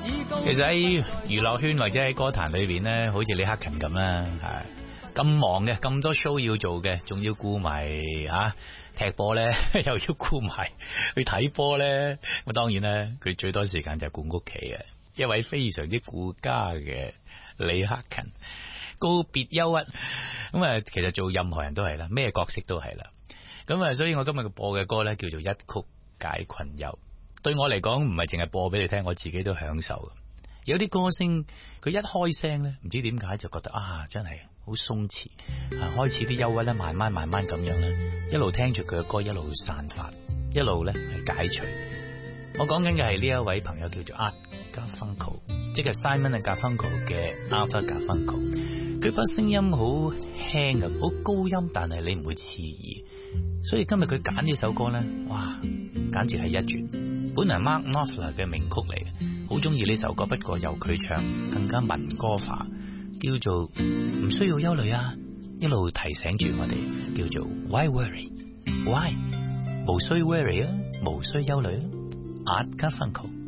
其實喺娛樂圈或者喺歌壇裏邊咧，好似李克勤咁啦，係咁忙嘅，咁多 show 要做嘅，仲要顧埋踢波咧，又要顧埋去睇波咧。咁當然咧，佢最多時間就係顧屋企嘅，一位非常之顧家嘅李克勤，告別憂鬱。咁啊，其實做任何人都係啦，咩角色都係啦。咁啊，所以我今日播嘅歌咧叫做一曲解困憂。對我嚟講，唔係淨係播俾你聽，我自己都享受嘅。有啲歌星佢一開聲咧，唔知點解就覺得真係好鬆弛，開始啲憂鬱咧慢慢咁樣咧，一路聽住佢嘅歌一路散發，一路咧係解除。我講緊嘅係呢一位朋友叫做 Art Garfunkel， 即係 Simon & Garfunkel 嘅 Arthur Garfunkel。佢把聲音好輕嘅，好高音，但係你唔會刺耳。所以今日佢揀呢首歌咧，哇，簡直係一絕。本來 Mark Knopfler 嘅名曲嚟嘅，好中意呢首歌，不過由佢唱更加民歌化，叫做唔需要憂慮啊，一路提醒住我哋，叫做 Why Worry？Why？ 無需 worry 啊，無需憂慮啊。Art Garfunkel。